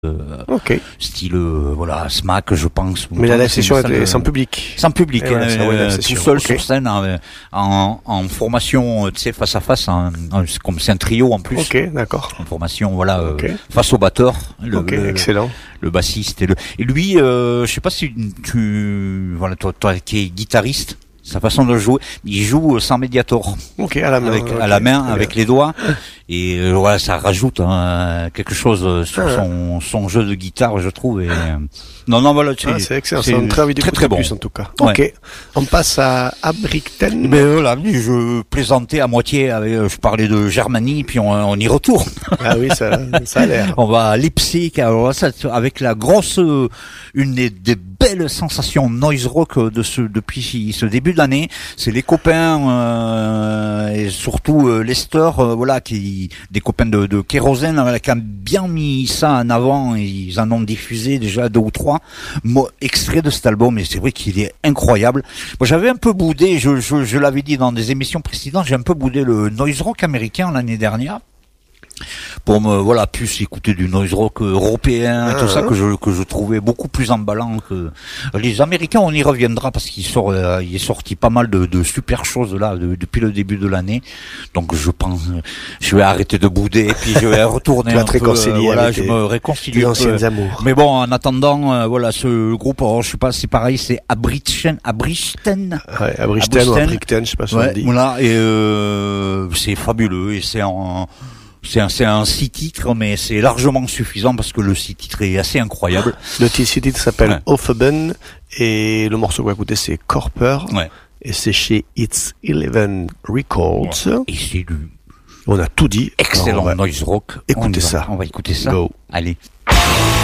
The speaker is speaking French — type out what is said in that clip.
style voilà Smack, je pense. Mais la live session est sans public. Sans public, tout seul sur scène en formation, tu sais, face à face, comme c'est un trio en plus. Ok, d'accord. En formation, voilà, face au batteur, excellent. Le bassiste et lui, je sais pas si voilà, toi qui es guitariste. Sa façon de jouer, il joue sans médiator. À la main. À la main, avec les doigts. Et voilà, ça rajoute quelque chose sur son jeu de guitare, je trouve. Et, non, voilà. C'est excellent. C'est très envie d'écouter très bon. Plus, en tout cas. Ok. On passe à Brighton. Mais voilà, je plaisantais à moitié. Je parlais de Germanie, puis on y retourne. Ah oui, ça a l'air. On va à Leipzig, avec la grosse, une des belles sensations noise rock depuis ce début de l'année. C'est les copains et surtout Lester, des copains de Kérosène, qui ont bien mis ça en avant. Ils en ont diffusé déjà 2 ou 3 extraits de cet album, et c'est vrai qu'il est incroyable. Moi, j'avais un peu boudé, je l'avais dit dans des émissions précédentes, j'ai un peu boudé le noise rock américain l'année dernière. Pour plus écouter du noise rock européen et tout ça que je trouvais beaucoup plus emballant que les Américains. On y reviendra parce qu'il est sorti pas mal de super choses là depuis le début de l'année. Donc je pense je vais arrêter de bouder et puis je vais retourner un peu. Je me réconcilie un peu. Amours. Mais bon, en attendant, ce groupe, je sais pas, c'est pareil, c'est Abrichten. Ouais, Abrichten ou Abrichten, je sais pas si on dit. Voilà, et c'est fabuleux et c'est un 6 titres, mais c'est largement suffisant parce que le 6 titres est assez incroyable. Le 6 titres s'appelle Offeben et le morceau qu'on va écouter c'est Corper. Ouais. Et c'est chez It's 11 Records. Ouais. Et c'est on a tout dit. Excellent noise rock. Écoutez ça. On va écouter ça. Go. Allez.